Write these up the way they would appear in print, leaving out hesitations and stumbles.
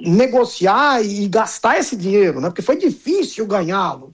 negociar e gastar esse dinheiro, né? Porque foi difícil ganhá-lo.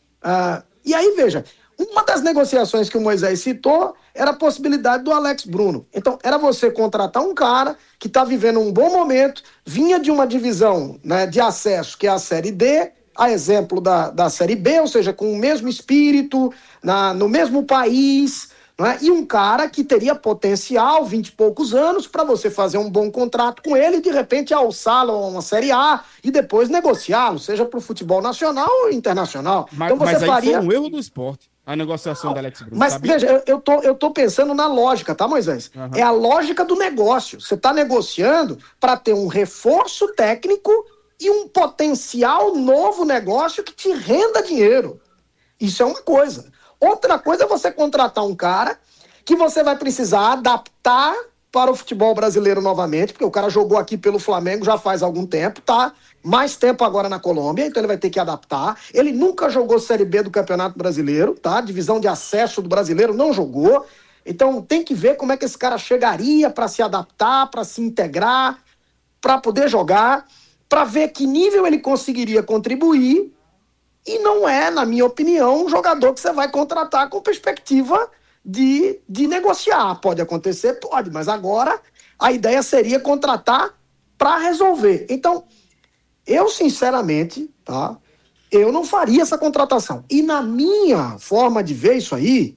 E aí, veja, uma das negociações que o Moisés citou era a possibilidade do Alex Bruno. Então, era você contratar um cara que está vivendo um bom momento, vinha de uma divisão, né, de acesso, que é a Série D, a exemplo da Série B, ou seja, com o mesmo espírito, no mesmo país, né, e um cara que teria potencial, 20 e poucos anos, para você fazer um bom contrato com ele e, de repente, alçá-lo a uma Série A e depois negociá-lo, seja para o futebol nacional ou internacional. Então, você faria... foi um erro do Sport. A negociação da Alex Bruno. Mas, veja, eu tô pensando na lógica, tá, Moisés? É a lógica do negócio. Você está negociando para ter um reforço técnico e um potencial novo negócio que te renda dinheiro. Isso é uma coisa. Outra coisa é você contratar um cara que você vai precisar adaptar para o futebol brasileiro novamente, porque o cara jogou aqui pelo Flamengo já faz algum tempo, tá? Mais tempo agora na Colômbia, então ele vai ter que adaptar. Ele nunca jogou Série B do Campeonato Brasileiro, tá? Divisão de acesso do Brasileiro não jogou. Então tem que ver como é que esse cara chegaria para se adaptar, para se integrar, para poder jogar, para ver que nível ele conseguiria contribuir. E não é, na minha opinião, um jogador que você vai contratar com perspectiva de negociar. Pode acontecer? Pode, mas agora a ideia seria contratar para resolver. Então, eu, sinceramente, tá, eu não faria essa contratação. E na minha forma de ver isso aí,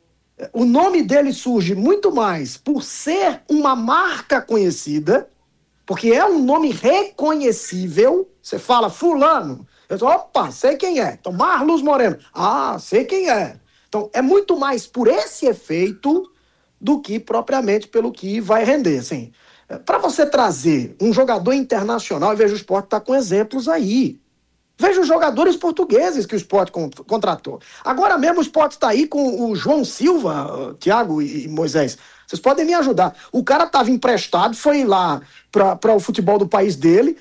o nome dele surge muito mais por ser uma marca conhecida, porque é um nome reconhecível. Você fala fulano, eu falo, opa, sei quem é. Então, Marlos Moreno, sei quem é. Então, é muito mais por esse efeito do que propriamente pelo que vai render, assim. Para você trazer um jogador internacional, e veja, o Sport está com exemplos aí. Veja os jogadores portugueses que o Sport contratou. Agora mesmo o Sport está aí com o João Silva, Thiago e Moisés. Vocês podem me ajudar. O cara estava emprestado, foi lá para o futebol do país dele,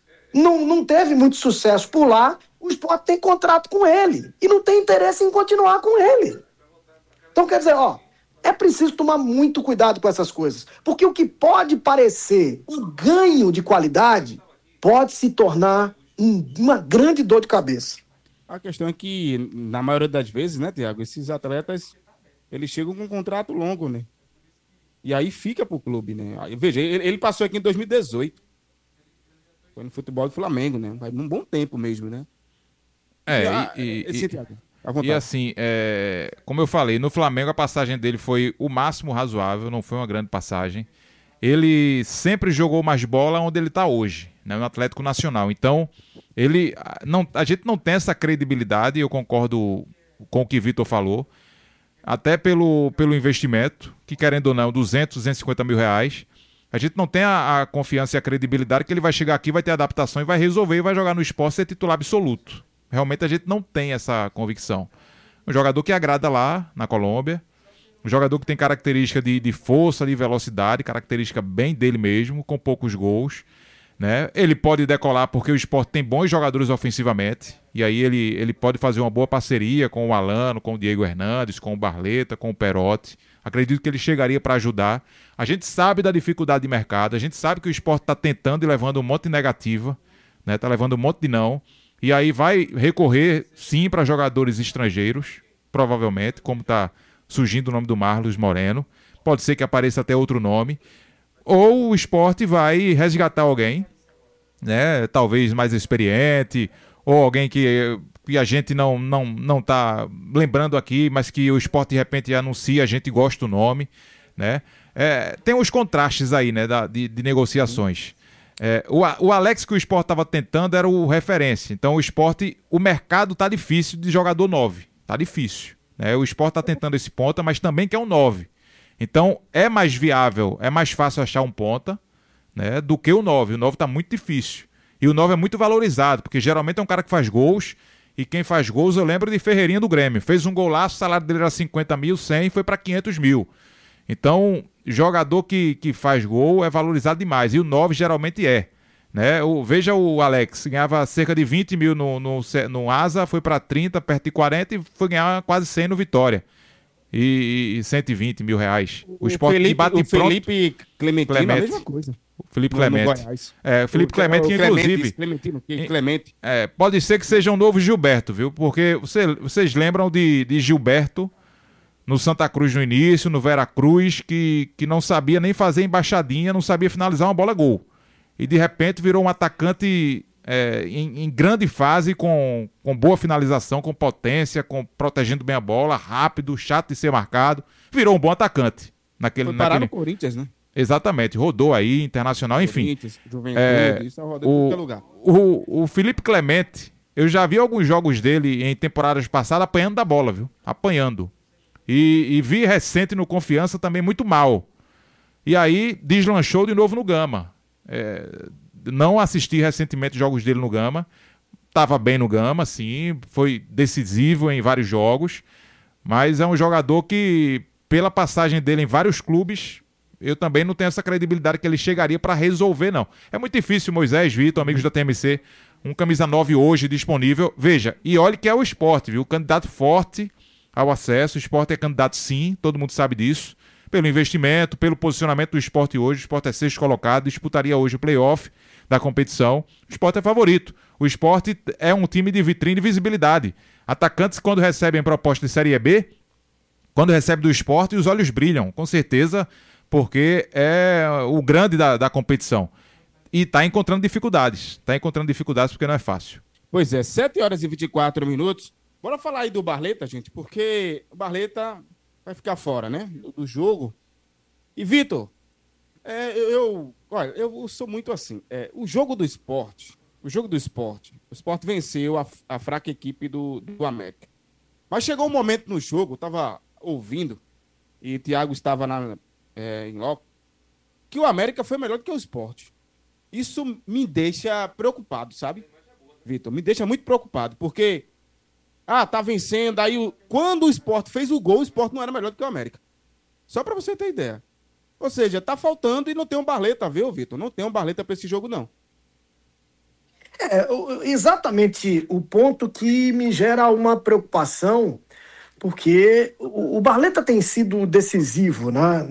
não teve muito sucesso por lá, o Sport tem contrato com ele e não tem interesse em continuar com ele. Então, quer dizer, é preciso tomar muito cuidado com essas coisas, porque o que pode parecer um ganho de qualidade pode se tornar uma grande dor de cabeça. A questão é que, na maioria das vezes, né, Thiago, esses atletas, eles chegam com um contrato longo, né? E aí fica pro clube, né? Veja, ele passou aqui em 2018. Foi no futebol do Flamengo, né? Vai um bom tempo mesmo, né? E assim, como eu falei, no Flamengo a passagem dele foi o máximo razoável, não foi uma grande passagem. Ele sempre jogou mais bola onde ele está hoje, né, no Atlético Nacional. Então, a gente não tem essa credibilidade, eu concordo com o que Vitor falou, até pelo investimento, que querendo ou não, 250 mil reais. A gente não tem a confiança e a credibilidade que ele vai chegar aqui, vai ter adaptação e vai resolver e vai jogar no Sport e ser titular absoluto. Realmente a gente não tem essa convicção. Um jogador que agrada lá na Colômbia, um jogador que tem característica de força, de velocidade, característica bem dele mesmo, com poucos gols, né? Ele pode decolar porque o Sport tem bons jogadores ofensivamente, e aí ele pode fazer uma boa parceria com o Alano, com o Diego Hernandes, com o Barleta, com o Perotti. Acredito que ele chegaria para ajudar. A gente sabe da dificuldade de mercado, a gente sabe que o Sport está tentando e levando um monte de negativa, né? Tá levando um monte de não. E aí vai recorrer, sim, para jogadores estrangeiros, provavelmente, como está surgindo o nome do Marlos Moreno. Pode ser que apareça até outro nome. Ou o Sport vai resgatar alguém, né? Talvez mais experiente, ou alguém que a gente não está lembrando aqui, mas que o Sport de repente anuncia, a gente gosta do nome, né? Tem os contrastes aí, né, de negociações. O Alex que o Sport estava tentando era o referência. Então o mercado tá difícil de jogador 9. Tá difícil, né? O Sport tá tentando esse ponta, mas também quer um 9. Então é mais viável, é mais fácil achar um ponta, né, do que o 9. O 9 tá muito difícil. E o 9 é muito valorizado, porque geralmente é um cara que faz gols. E quem faz gols, eu lembro de Ferreirinha do Grêmio. Fez um golaço, o salário dele era 50 mil, 100, foi para 500 mil. Então, jogador que faz gol é valorizado demais. E o 9 geralmente é. Né? Veja o Alex, ganhava cerca de 20 mil no Asa, foi para 30, perto de 40 e foi ganhar quase 100 no Vitória. E 120 mil reais. O Sport que bate Felipe Clementino, a mesma coisa. O Felipe Clemente. O Felipe Clemente, que inclusive... Clemente. Pode ser que seja um novo Gilberto, viu? Porque vocês lembram de Gilberto no Santa Cruz no início, no Veracruz, que não sabia nem fazer embaixadinha, não sabia finalizar uma bola gol. E de repente virou um atacante em grande fase, com boa finalização, com potência, protegendo bem a bola, rápido, chato de ser marcado. Virou um bom atacante. Foi parar no Corinthians, né? Exatamente, rodou aí, Internacional, enfim. Juventude, isso rodou em qualquer lugar. O Felipe Clemente, eu já vi alguns jogos dele em temporadas passadas apanhando da bola, viu? Apanhando. E vi recente no Confiança também muito mal. E aí deslanchou de novo no Gama. Não assisti recentemente jogos dele no Gama. Estava bem no Gama, sim. Foi decisivo em vários jogos. Mas é um jogador que, pela passagem dele em vários clubes, eu também não tenho essa credibilidade que ele chegaria para resolver, não. É muito difícil, Moisés, Vitor, amigos da TMC, um camisa 9 hoje disponível. Veja, e olhe que é o Sport, viu? Candidato forte ao acesso. O Sport é candidato sim, todo mundo sabe disso. Pelo investimento, pelo posicionamento do Sport hoje. O Sport é sexto colocado, disputaria hoje o playoff da competição. O Sport é favorito. O Sport é um time de vitrine e visibilidade. Atacantes, quando recebem proposta de Série B, quando recebem do Sport, os olhos brilham, com certeza, porque é o grande da competição. E está encontrando dificuldades. Está encontrando dificuldades porque não é fácil. Pois é, 7h24. Bora falar aí do Barleta, gente, porque o Barleta vai ficar fora, né, do jogo. E, Vitor, eu sou muito assim. O jogo do Sport, o Sport venceu a fraca equipe do América. Mas chegou um momento no jogo, eu estava ouvindo, e o Thiago estava em loco, que o América foi melhor do que o Sport. Isso me deixa preocupado, sabe, Vitor? Me deixa muito preocupado, porque tá vencendo, aí quando o Sport fez o gol, o Sport não era melhor do que o América. Só para você ter ideia. Ou seja, tá faltando e não tem um Barleta, viu, Vitor? Não tem um Barleta para esse jogo, não. Exatamente o ponto que me gera uma preocupação, porque o Barleta tem sido decisivo, né,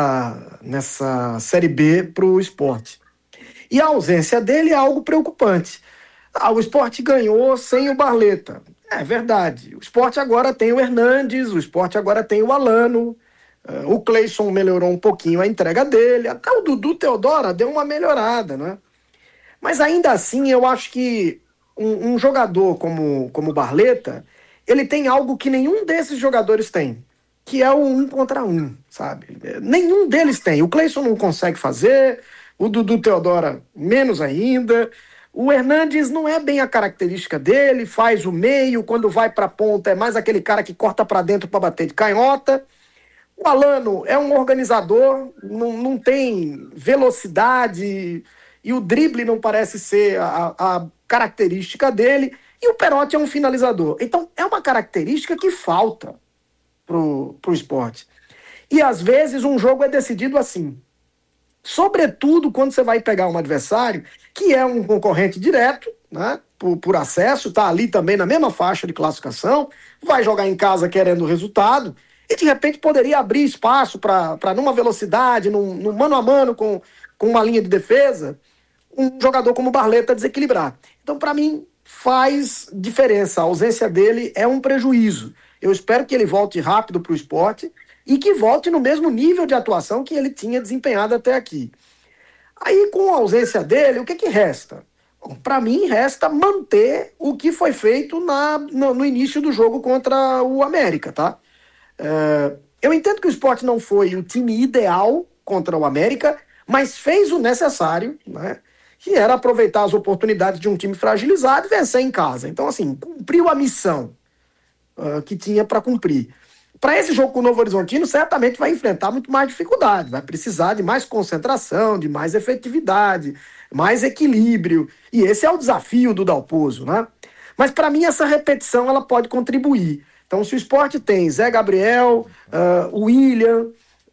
nessa Série B para o Sport. E a ausência dele é algo preocupante. O Sport ganhou sem o Barleta. É verdade. O Sport agora tem o Hernandes, o Sport agora tem o Alano, o Cleison melhorou um pouquinho a entrega dele, até o Dudu Teodora deu uma melhorada, né? Mas ainda assim, eu acho que um jogador como o Barleta, ele tem algo que nenhum desses jogadores tem, que é o 1 contra 1, sabe? Nenhum deles tem. O Cleison não consegue fazer, o Dudu Teodora menos ainda. O Hernandes não é bem a característica dele, faz o meio, quando vai para a ponta é mais aquele cara que corta para dentro para bater de canhota. O Alano é um organizador, não tem velocidade e o drible não parece ser a característica dele. E o Perotti é um finalizador. Então é uma característica que falta pro Sport. E às vezes um jogo é decidido assim. Sobretudo quando você vai pegar um adversário que é um concorrente direto, né, por acesso, está ali também na mesma faixa de classificação, vai jogar em casa querendo o resultado, e de repente poderia abrir espaço para numa velocidade, num mano a mano com uma linha de defesa, um jogador como o Barleta desequilibrar. Então, para mim, faz diferença. A ausência dele é um prejuízo. Eu espero que ele volte rápido para o Sport e que volte no mesmo nível de atuação que ele tinha desempenhado até aqui. Aí, com a ausência dele, o que resta? Para mim, resta manter o que foi feito no início do jogo contra o América, tá? Eu entendo que o Sport não foi o time ideal contra o América, mas fez o necessário, né? Que era aproveitar as oportunidades de um time fragilizado e vencer em casa. Então, assim, cumpriu a missão que tinha para cumprir. Para esse jogo com o Novo Horizontino, certamente vai enfrentar muito mais dificuldade, vai precisar de mais concentração, de mais efetividade, mais equilíbrio, e esse é o desafio do Dalpozo, né? Mas para mim essa repetição ela pode contribuir. Então se o Sport tem Zé Gabriel, o William,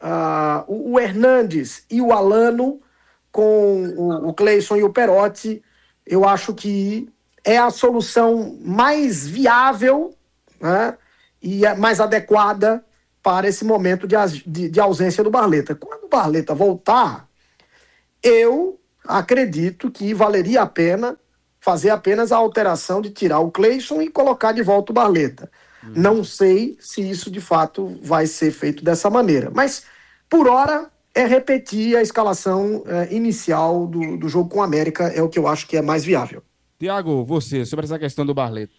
o Hernandes e o Alano, com o Cleison e o Perotti, eu acho que é a solução mais viável, né, e mais adequada para esse momento de ausência do Barleta. Quando o Barleta voltar, eu acredito que valeria a pena fazer apenas a alteração de tirar o Cleison e colocar de volta o Barleta. Não sei se isso de fato vai ser feito dessa maneira, mas por hora é repetir a escalação inicial do jogo com o América, é o que eu acho que é mais viável. Tiago, você, sobre essa questão do Barleta.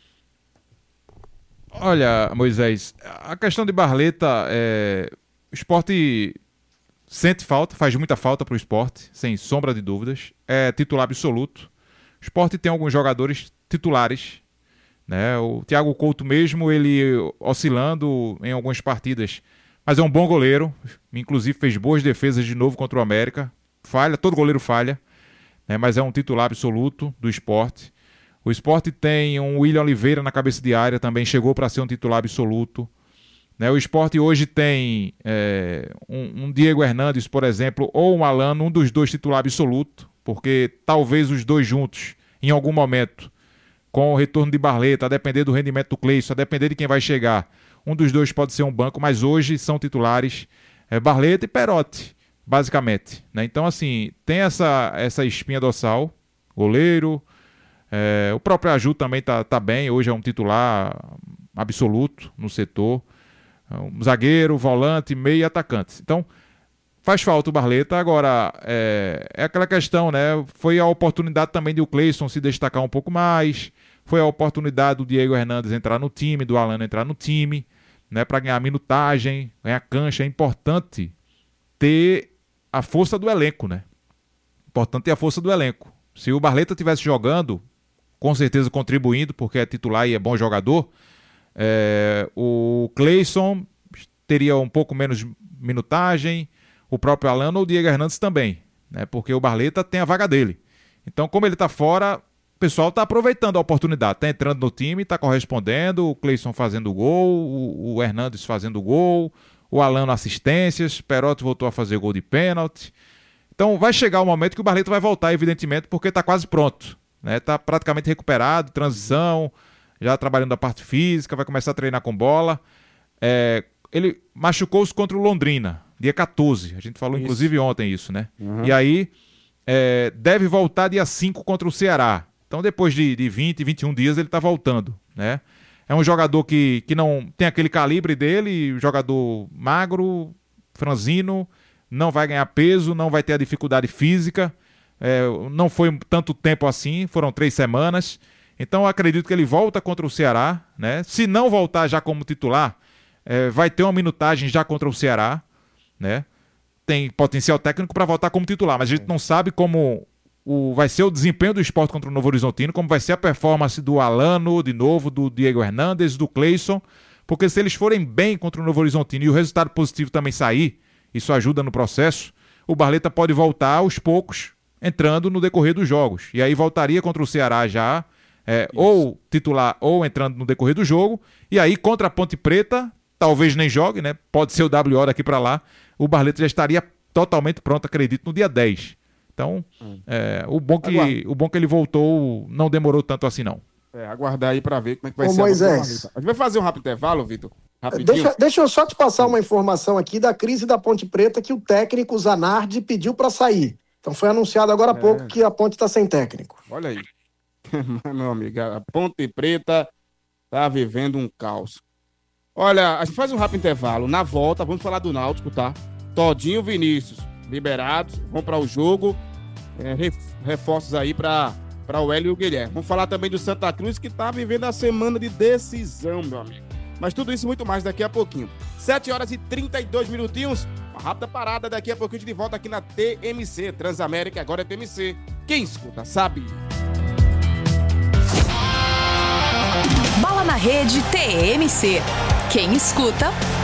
Olha, Moisés, a questão de Barleta, o Sport sente falta, faz muita falta para o Sport, sem sombra de dúvidas, é titular absoluto. O Sport tem alguns jogadores titulares, né? O Thiago Couto mesmo, ele oscilando em algumas partidas, mas é um bom goleiro, inclusive fez boas defesas de novo contra o América, falha, todo goleiro falha, né? Mas é um titular absoluto do Sport. O Sport tem um William Oliveira na cabeça de área, também chegou para ser um titular absoluto, né? O Sport hoje tem um Diego Hernandes, por exemplo, ou um Alano, um dos dois titular absoluto, porque talvez os dois juntos, em algum momento, com o retorno de Barleta, a depender do rendimento do Cleison, a depender de quem vai chegar, um dos dois pode ser um banco, mas hoje são titulares Barleta e Perotti, basicamente, né? Então, assim, tem essa espinha dorsal, goleiro, o próprio Aju também tá bem, hoje é um titular absoluto no setor, um zagueiro, volante, meio e atacante. Então, faz falta o Barleta. Agora, é aquela questão, né? Foi a oportunidade também de o Cleison se destacar um pouco mais, foi a oportunidade do Diego Hernandes entrar no time, do Alano entrar no time, né? Para ganhar minutagem, ganhar cancha. É importante ter a força do elenco, né? Importante ter a força do elenco. Se o Barleta estivesse jogando, com certeza contribuindo, porque é titular e é bom jogador, o Cleison teria um pouco menos minutagem, o próprio Alano ou o Diego Hernandes também, né? Porque o Barleta tem a vaga dele. Então, como ele está fora, o pessoal está aproveitando a oportunidade, está entrando no time, está correspondendo, o Cleison fazendo gol, o Hernandes fazendo gol, o Alano assistências, Perotti voltou a fazer gol de pênalti. Então, vai chegar o momento que o Barleta vai voltar, evidentemente, porque está quase pronto, né? Está praticamente recuperado, transição, já trabalhando a parte física, vai começar a treinar com bola. Ele machucou-se contra o Londrina, dia 14. A gente falou, inclusive, ontem isso, né? Uhum. E aí, deve voltar dia 5 contra o Ceará. Então, depois de 20, 21 dias, ele está voltando, né? É um jogador que não tem aquele calibre dele, jogador magro, franzino, não vai ganhar peso, não vai ter a dificuldade física. Não foi tanto tempo assim, foram 3 semanas. Então, eu acredito que ele volta contra o Ceará, né? Se não voltar já como titular, vai ter uma minutagem já contra o Ceará, né? Tem potencial técnico para voltar como titular, mas a gente não sabe como vai ser o desempenho do Sport contra o Novo Horizontino, como vai ser a performance do Alano, de novo, do Diego Hernandes, do Cleison, porque se eles forem bem contra o Novo Horizontino e o resultado positivo também sair, isso ajuda no processo, o Barleta pode voltar aos poucos, entrando no decorrer dos jogos, e aí voltaria contra o Ceará já, ou titular ou entrando no decorrer do jogo, e aí contra a Ponte Preta, talvez nem jogue, né? Pode ser o WO daqui para lá, o Barleta já estaria totalmente pronto, acredito, no dia 10. Então, o bom que ele voltou não demorou tanto assim, não. Aguardar aí para ver como é que vai ser. Moisés, a gente vai fazer um rápido intervalo, Vitor? Deixa eu só te passar uma informação aqui da crise da Ponte Preta, que o técnico Zanardi pediu para sair. Então foi anunciado agora há pouco que a Ponte está sem técnico. Olha aí. Meu amigo, a Ponte Preta tá vivendo um caos. Olha, a gente faz um rápido intervalo. Na volta, vamos falar do Náutico, tá? Todinho, Vinícius, liberados, vão para o jogo. Reforços aí para o Hélio e o Guilherme. Vamos falar também do Santa Cruz, que tá vivendo a semana de decisão, meu amigo. Mas tudo isso e muito mais daqui a pouquinho. 7 horas e 32 minutinhos. Uma rápida parada, daqui a pouquinho a gente volta aqui na TMC. Transamérica, agora é TMC. Quem escuta, sabe. Bola na Rede TMC. Quem escuta,